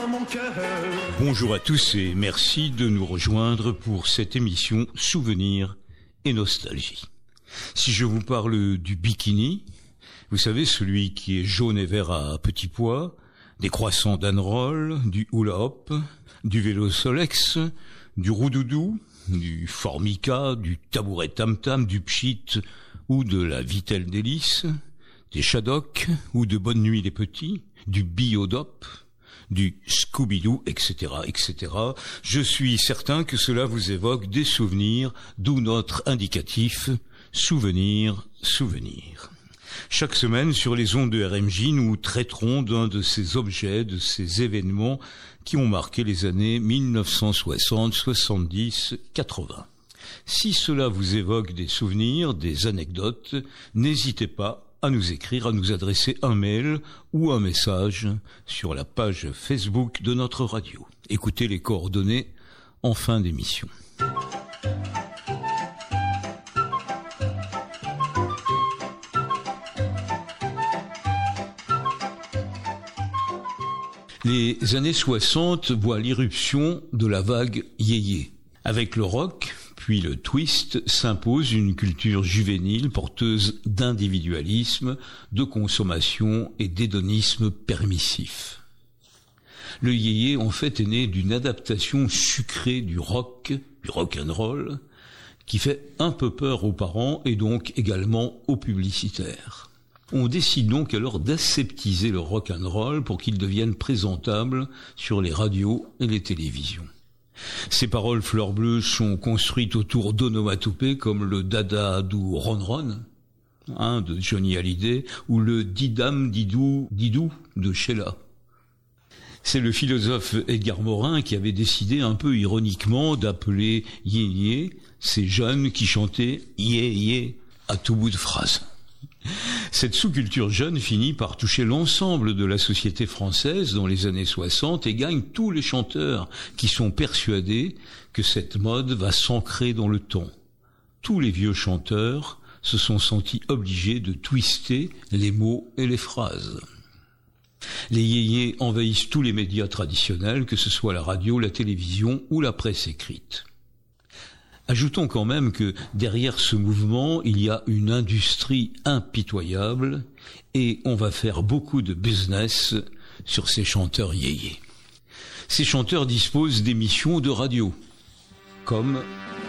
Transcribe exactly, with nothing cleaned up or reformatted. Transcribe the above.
dans mon cœur. Bonjour à tous et merci de nous rejoindre pour cette émission Souvenirs et Nostalgie. Si je vous parle du bikini, vous savez, celui qui est jaune et vert à petits pois, des croissants d'Anroll, du hula hop, du vélo Solex, du roudoudou, du formica, du tabouret tam-tam, du pchit ou de la vitelle délice, des shadocks ou de Bonne Nuit les Petits, du biodop, du Scooby-Doo, et cetera, et cetera. Je suis certain que cela vous évoque des souvenirs, d'où notre indicatif « Souvenir, souvenir ». Chaque semaine, sur les ondes de R M J, nous traiterons d'un de ces objets, de ces événements qui ont marqué les années mille neuf cent soixante, soixante-dix, quatre-vingts. Si cela vous évoque des souvenirs, des anecdotes, n'hésitez pas à nous écrire, à nous adresser un mail ou un message sur la page Facebook de notre radio. Écoutez les coordonnées en fin d'émission. Les années soixante voient l'irruption de la vague yéyé. Avec le rock, puis le twist, s'impose une culture juvénile porteuse d'individualisme, de consommation et d'hédonisme permissif. Le yéyé, en fait, est né d'une adaptation sucrée du rock, du rock'n'roll, qui fait un peu peur aux parents et donc également aux publicitaires. On décide donc alors d'aseptiser le rock'n'roll pour qu'il devienne présentable sur les radios et les télévisions. Ces paroles fleurs bleues sont construites autour d'onomatopées comme le dada dou ron ron, hein, de Johnny Hallyday, ou le didam didou didou de Sheila. C'est le philosophe Edgar Morin qui avait décidé un peu ironiquement d'appeler yé-yé ces jeunes qui chantaient yé-yé à tout bout de phrase. Cette sous-culture jeune finit par toucher l'ensemble de la société française dans les années soixante et gagne tous les chanteurs qui sont persuadés que cette mode va s'ancrer dans le temps. Tous les vieux chanteurs se sont sentis obligés de twister les mots et les phrases. Les yéyés envahissent tous les médias traditionnels, que ce soit la radio, la télévision ou la presse écrite. Ajoutons quand même que derrière ce mouvement, il y a une industrie impitoyable et on va faire beaucoup de business sur ces chanteurs yéyés. Ces chanteurs disposent d'émissions de radio, comme